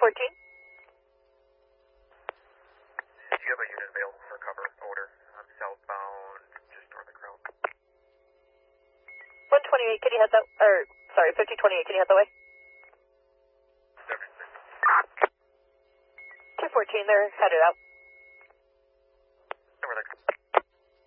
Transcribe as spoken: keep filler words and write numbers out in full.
fourteen. Do you have a unit available for cover order? I'm southbound, just north of Crown. one twenty-eight, can you head that, or, sorry, fifty twenty-eight, can you head that way? seventy-six. two fourteen, they're headed out.